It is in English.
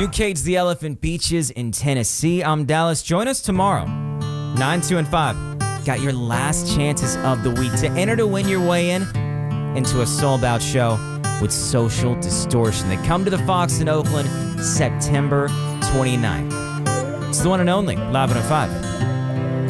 New Cage the Elephant Beaches in Tennessee. I'm Dallas. Join us tomorrow, 9, 2, and 5. Got your last chances of the week to enter to win your way into a sold-out show with Social Distortion. They come to the Fox in Oakland September 29th. It's the one and only Live at 5.